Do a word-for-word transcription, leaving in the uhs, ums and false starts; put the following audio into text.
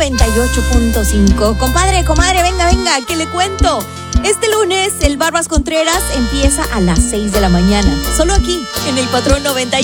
noventa y ocho punto cinco. Compadre, comadre, venga, venga, ¿qué le cuento? Este lunes, el Barbas Contreras empieza a las seis de la mañana. Solo aquí, en el Patrón noventa y ocho.